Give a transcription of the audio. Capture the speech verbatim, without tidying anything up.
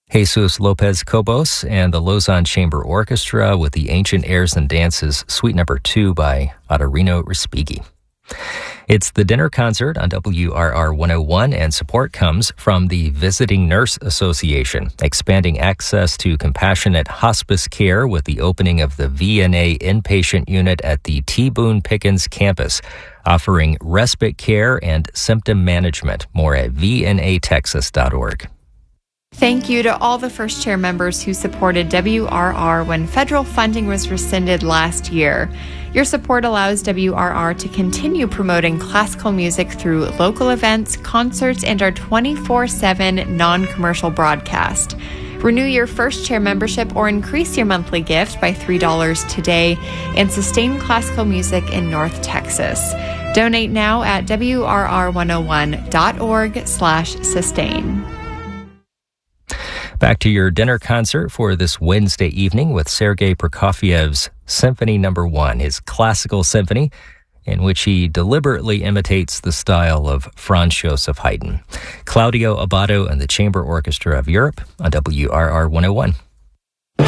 Jesus Lopez Cobos and the Lausanne Chamber Orchestra with the Ancient Airs and Dances, Suite Number two by Adarino Respighi. It's the dinner concert on W R R one oh one, and support comes from the Visiting Nurse Association, expanding access to compassionate hospice care with the opening of the V N A inpatient unit at the T. Boone Pickens campus, offering respite care and symptom management. More at V N A Texas dot org. Thank you to all the First Chair members who supported W R R when federal funding was rescinded last year. Your support allows W R R to continue promoting classical music through local events, concerts, and our twenty-four seven non-commercial broadcast. Renew your First Chair membership or increase your monthly gift by three dollars today and sustain classical music in North Texas. Donate now at W R R one oh one dot org slash sustain. Back to your dinner concert for this Wednesday evening with Sergei Prokofiev's Symphony Number One, his classical symphony, in which he deliberately imitates the style of Franz Joseph Haydn. Claudio Abbado and the Chamber Orchestra of Europe on W R R one oh one.